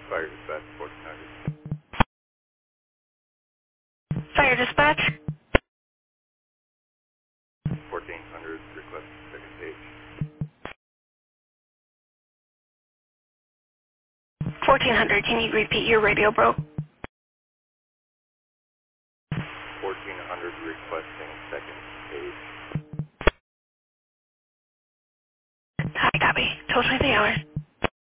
Fire dispatch, 1400. Fire dispatch. 1400, request second page. 1400. Can you repeat your radio broke? 1400, requesting second page. Hi, copy. Told me the hour.